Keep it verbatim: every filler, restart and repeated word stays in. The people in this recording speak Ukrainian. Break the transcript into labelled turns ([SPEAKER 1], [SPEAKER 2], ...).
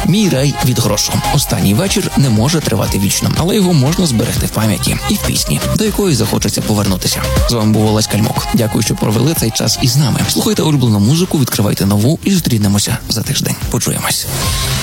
[SPEAKER 1] «Мій рай» від Грошу. Останній вечір не може тривати вічно, але його можна зберегти в пам'яті і в пісні, до якої захочеться повернутися. З вами був Олесь Кальмок. Дякую, що провели цей час із нами. Слухайте улюблену музику, відкривайте нову і зустрінемося за тиждень. Почуємось.